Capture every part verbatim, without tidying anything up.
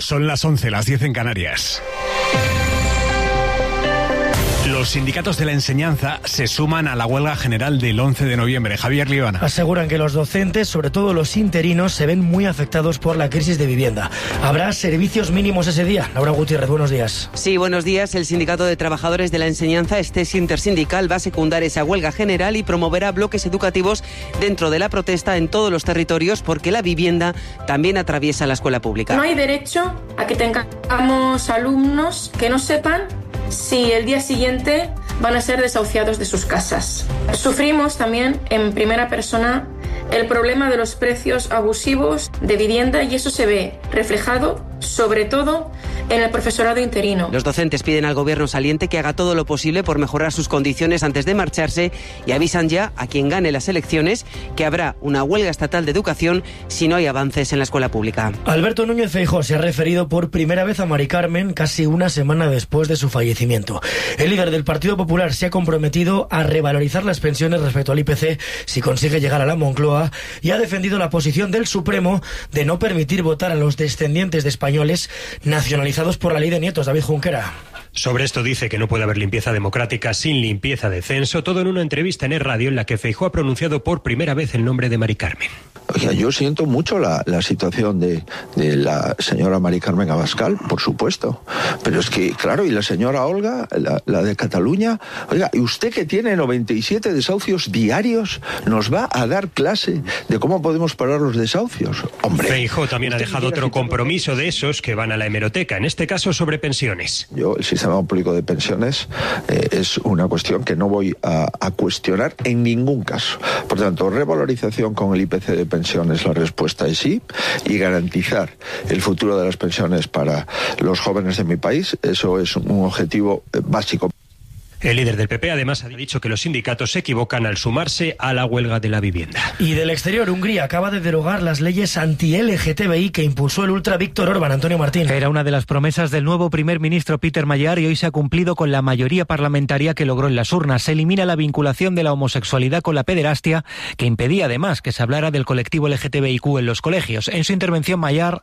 Son las once, las diez en Canarias. Los sindicatos de la enseñanza se suman a la huelga general del once de noviembre. Javier Libana. Aseguran que los docentes, sobre todo los interinos, se ven muy afectados por la crisis de vivienda. ¿Habrá servicios mínimos ese día? Laura Gutiérrez, buenos días. Sí, buenos días. El Sindicato de Trabajadores de la Enseñanza, STES Intersindical, va a secundar esa huelga general y promoverá bloques educativos dentro de la protesta en todos los territorios, porque la vivienda también atraviesa la escuela pública. No hay derecho a que tengamos alumnos que no sepan si el día siguiente van a ser desahuciados de sus casas. Sufrimos también en primera persona el problema de los precios abusivos de vivienda y eso se ve reflejado sobre todo en el profesorado interino. Los docentes piden al gobierno saliente que haga todo lo posible por mejorar sus condiciones antes de marcharse y avisan ya a quien gane las elecciones que habrá una huelga estatal de educación si no hay avances en la escuela pública. Alberto Núñez Feijóo se ha referido por primera vez a Mari Carmen casi una semana después de su fallecimiento. El líder del Partido Popular se ha comprometido a revalorizar las pensiones respecto al I P C si consigue llegar a la Moncloa y ha defendido la posición del Supremo de no permitir votar a los descendientes de españoles nacionalizados por la ley de nietos. David Junquera. Sobre esto dice que no puede haber limpieza democrática sin limpieza de censo, todo en una entrevista en Es Radio en la que Feijóo ha pronunciado por primera vez el nombre de Mari Carmen. Oiga, yo siento mucho la, la situación de, de la señora Mari Carmen Abascal, por supuesto, pero es que, claro, y la señora Olga, la, la de Cataluña, oiga, y usted que tiene noventa y siete desahucios diarios, nos va a dar clase de cómo podemos parar los desahucios. Hombre. Feijóo también ha dejado otro compromiso de esos que van a la hemeroteca, en este caso sobre pensiones. Yo, el sistema público de pensiones eh, es una cuestión que no voy a, a cuestionar en ningún caso. Por tanto, revalorización con el I P C de pensiones, la respuesta es sí, y garantizar el futuro de las pensiones para los jóvenes de mi país, eso es un objetivo eh, básico. El líder del P P además ha dicho que los sindicatos se equivocan al sumarse a la huelga de la vivienda. Y del exterior, Hungría acaba de derogar las leyes anti-L G T B I que impulsó el ultra Víctor Orbán. Antonio Martín. Era una de las promesas del nuevo primer ministro Peter Magyar y hoy se ha cumplido con la mayoría parlamentaria que logró en las urnas. Se elimina la vinculación de la homosexualidad con la pederastia, que impedía además que se hablara del colectivo L G T B I Q en los colegios. En su intervención, Magyar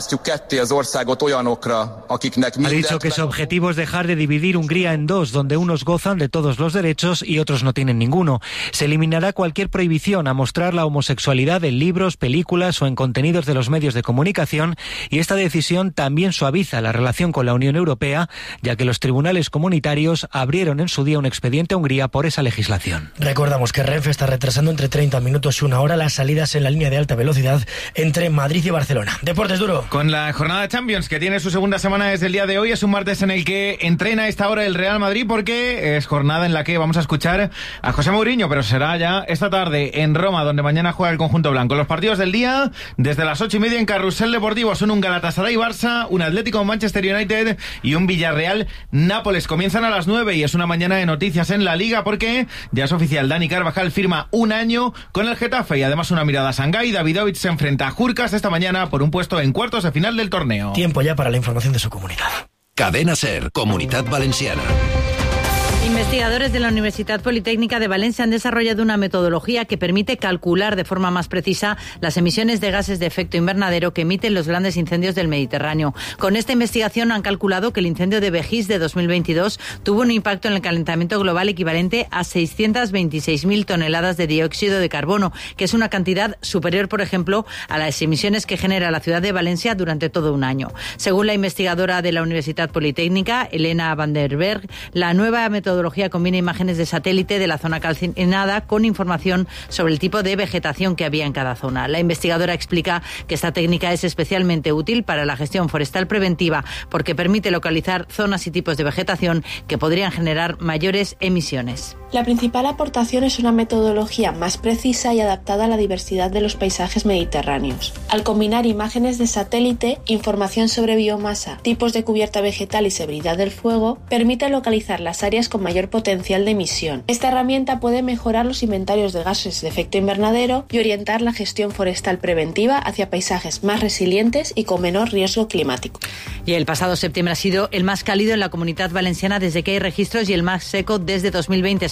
ha dicho que su objetivo es dejar de dividir Hungría en dos, donde unos gozan de todos los derechos y otros no tienen ninguno. Se eliminará cualquier prohibición a mostrar la homosexualidad en libros, películas o en contenidos de los medios de comunicación, y esta decisión también suaviza la relación con la Unión Europea, ya que los tribunales comunitarios abrieron en su día un expediente a Hungría por esa legislación. Recordamos que Renfe está retrasando entre treinta minutos y una hora las salidas en la línea de alta velocidad entre Madrid y Barcelona. Deportes Duro. Con la jornada de Champions que tiene su segunda semana desde el día de hoy, es un martes en el que entrena a esta hora el Real Madrid porque es jornada en la que vamos a escuchar a José Mourinho, pero será ya esta tarde en Roma, donde mañana juega el conjunto blanco. Los partidos del día, desde las ocho y media en Carrusel Deportivo, son un Galatasaray-Barça, un Atlético-Manchester United y un Villarreal-Nápoles. Comienzan a las nueve y es una mañana de noticias en la Liga porque ya es oficial, Dani Carvajal firma un año con el Getafe y además una mirada a Shanghái. Davidovic se enfrenta a Jurkas esta mañana por un puesto en cuartos de final del torneo. Tiempo ya para la información de su comunidad. Cadena SER, Comunitat Valenciana. Investigadores de la Universidad Politécnica de Valencia han desarrollado una metodología que permite calcular de forma más precisa las emisiones de gases de efecto invernadero que emiten los grandes incendios del Mediterráneo. Con esta investigación han calculado que el incendio de Begís de dos mil veintidós tuvo un impacto en el calentamiento global equivalente a seiscientas veintiséis mil toneladas de dióxido de carbono, que es una cantidad superior, por ejemplo, a las emisiones que genera la ciudad de Valencia durante todo un año. Según la investigadora de la Universidad Politécnica, Elena van der Berg, la nueva metodología combina imágenes de satélite de la zona calcinada con información sobre el tipo de vegetación que había en cada zona. La investigadora explica que esta técnica es especialmente útil para la gestión forestal preventiva porque permite localizar zonas y tipos de vegetación que podrían generar mayores emisiones. La principal aportación es una metodología más precisa y adaptada a la diversidad de los paisajes mediterráneos. Al combinar imágenes de satélite, información sobre biomasa, tipos de cubierta vegetal y severidad del fuego, permite localizar las áreas con mayor potencial de emisión. Esta herramienta puede mejorar los inventarios de gases de efecto invernadero y orientar la gestión forestal preventiva hacia paisajes más resilientes y con menor riesgo climático. Y el pasado septiembre ha sido el más cálido en la Comunidad Valenciana desde que hay registros y el más seco desde dos mil veinte,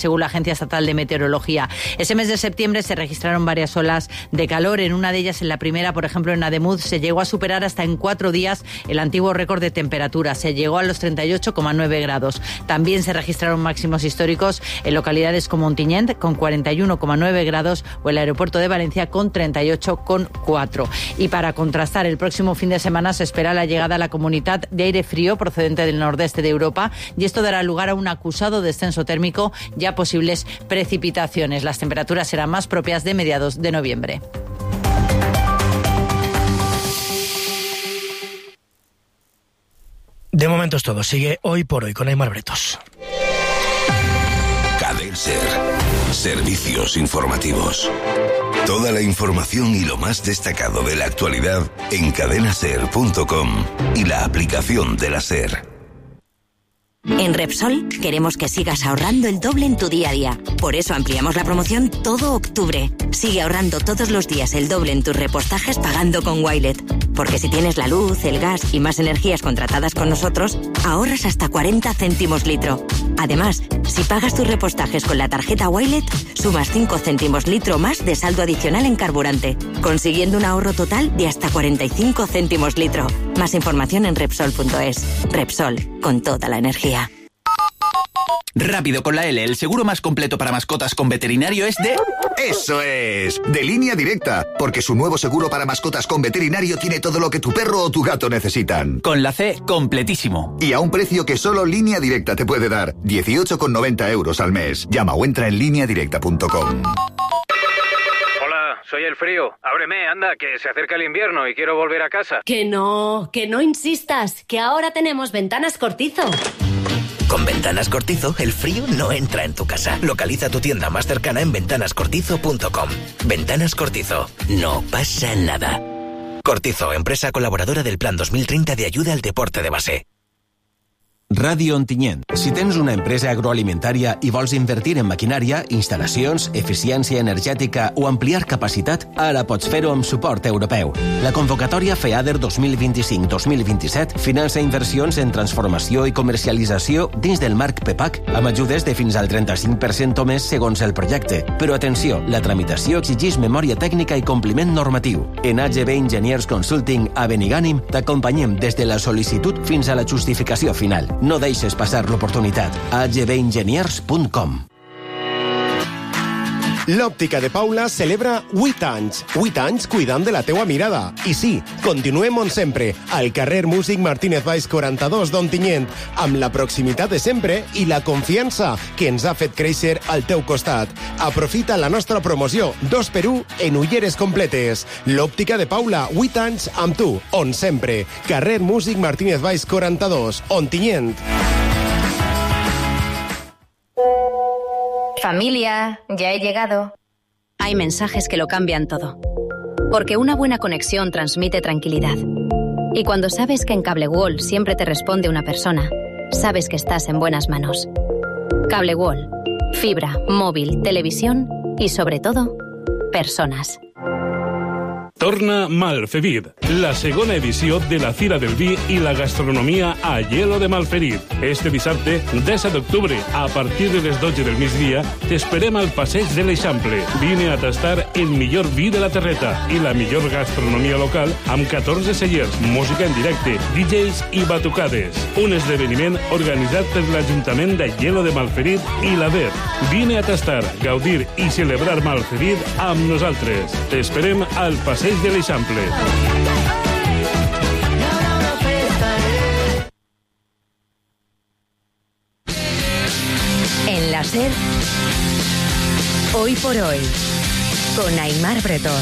según la Agencia Estatal de Meteorología. Ese mes de septiembre se registraron varias olas de calor. En una de ellas, en la primera, por ejemplo, en Ademuz, se llegó a superar hasta en cuatro días el antiguo récord de temperatura. Se llegó a los treinta y ocho coma nueve grados. También se registraron máximos históricos en localidades como Ontinyent, con cuarenta y uno coma nueve grados, o el aeropuerto de Valencia, con treinta y ocho coma cuatro. Y para contrastar, el próximo fin de semana se espera la llegada a la comunidad de aire frío procedente del nordeste de Europa, y esto dará lugar a un acusado descenso térmico y a posibles precipitaciones. Las temperaturas serán más propias de mediados de noviembre. De momento es todo. Sigue Hoy por Hoy con Aimar Bretos. Cadena Ser. Servicios informativos. Toda la información y lo más destacado de la actualidad en cadena ser punto com y la aplicación de la SER. En Repsol queremos que sigas ahorrando el doble en tu día a día. Por eso ampliamos la promoción todo octubre. Sigue ahorrando todos los días el doble en tus repostajes pagando con Wilet. Porque si tienes la luz, el gas y más energías contratadas con nosotros, ahorras hasta cuarenta céntimos litro. Además, si pagas tus repostajes con la tarjeta Wilet, sumas cinco céntimos litro más de saldo adicional en carburante, consiguiendo un ahorro total de hasta cuarenta y cinco céntimos litro. Más información en Repsol punto es. Repsol, con toda la energía. Rápido con la L, el seguro más completo para mascotas con veterinario es de... ¡Eso es! De Línea Directa, porque su nuevo seguro para mascotas con veterinario tiene todo lo que tu perro o tu gato necesitan. Con la C, completísimo. Y a un precio que solo Línea Directa te puede dar, dieciocho con noventa euros al mes. Llama o entra en línea directa punto com. Soy el frío. Ábreme, anda, que se acerca el invierno y quiero volver a casa. Que no, que no insistas, que ahora tenemos Ventanas Cortizo. Con Ventanas Cortizo, el frío no entra en tu casa. Localiza tu tienda más cercana en ventanas cortizo punto com. Ventanas Cortizo. No pasa nada. Cortizo, empresa colaboradora del Plan dos mil treinta de ayuda al deporte de base. Ràdio Ontinyent. Si tens una empresa agroalimentària i vols invertir en maquinària, instal·lacions, eficiència energètica o ampliar capacitat, ara pots fer-ho amb suport europeu. La convocatòria FEADER dos mil vint-i-cinc dos mil vint-i-set finança inversions en transformació i comercialització dins del marc PEPAC, amb ajudes de fins al trenta-cinc per cent o més segons el projecte. Però atenció, la tramitació exigeix memòria tècnica i compliment normatiu. En A G B Engineers Consulting a Benigànim t'acompanyem des de la sol·licitud fins a la justificació final. No deixes passar l'oportunitat. a g b engineers punt com. L'Òptica de Paula celebra vuit anys. vuit anys cuidant de la teua mirada. I sí, continuem on sempre, al carrer Músic Martínez Valls quaranta-dos d'Ontinyent, amb la proximitat de sempre i la confiança que ens ha fet créixer al teu costat. Aprofita la nostra promoció dos per u en ulleres completes. L'Òptica de Paula, vuit anys amb tu, on sempre. Carrer Músic Martínez Valls quaranta-dos, Ontinyent. Familia, ya he llegado. Hay mensajes que lo cambian todo. Porque una buena conexión transmite tranquilidad. Y cuando sabes que en Cable World siempre te responde una persona, sabes que estás en buenas manos. Cable World. Fibra, móvil, televisión y sobre todo, personas. Torna Malferit, la segona edició de la Fira del Vi i la Gastronomia a Hielo de Malferit. Este dissabte, disset d'octubre, a partir de les dotze del migdia, t'esperem al passeig de l'Eixample. Vine a tastar el millor vi de la terreta i la millor gastronomia local amb catorze cellers, música en directe, D Js i batucades. Un esdeveniment organitzat per l'Ajuntament de Hielo de Malferit i la V E R. Vine a tastar, gaudir i celebrar Malferit amb nosaltres. T'esperem al passeig de l'Eixample. En la SER, Hoy por Hoy, con Aimar Bretón.